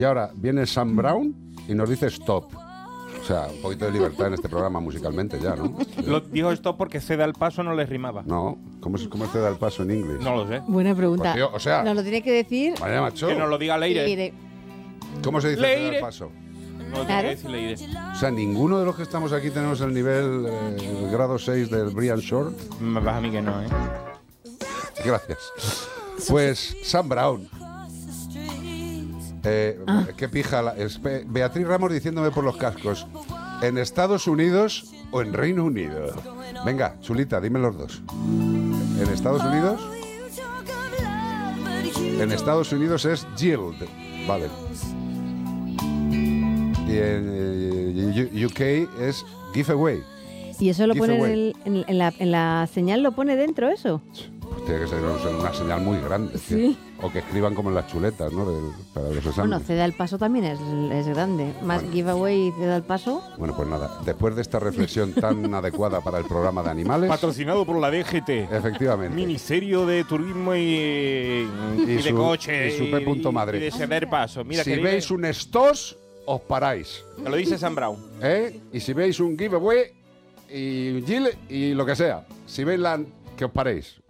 Y ahora viene Sam Brown y nos dice stop. O sea, un poquito de libertad en este programa musicalmente ya, ¿no? Lo dijo stop porque ceda el paso no le rimaba. No, ¿cómo se da el paso en inglés? No lo sé. Buena pregunta. Pues, tío, o sea, nos lo tiene que decir. Vaya macho. Que nos lo diga Leire. Leire. ¿Cómo se dice Leire. ceda el paso? No lo tiene Claro. que decir Leire. O sea, ninguno de los que estamos aquí tenemos el nivel el grado 6 del Brian Shore. Me vas a mí que no, ¿eh? Gracias. Pues Sam Brown. Qué pija. Beatriz Ramos diciéndome por los cascos. ¿En Estados Unidos o en Reino Unido? Venga, chulita, dime los dos. ¿En Estados Unidos? En Estados Unidos es Yield. Vale. Y en UK es Giveaway. ¿Y eso lo pone Giveaway. en la señal? ¿Lo pone dentro eso? Pues tiene que ser una señal muy grande. Tío. Sí. O que escriban como en las chuletas, ¿no? Para los exámenes. Bueno, ceda el paso también es grande. Más Bueno. giveaway y ceda el paso. Bueno, pues nada. Después de esta reflexión tan adecuada para el programa de animales... Patrocinado por la DGT. Efectivamente. Ministerio de Turismo y de su- Coche. y su P.Madrid. Y de ceder paso. Mira, Si que veis un estos, os paráis. me lo dice Sam Brown. Y si veis un giveaway y Jill y lo que sea, si veis que os paréis.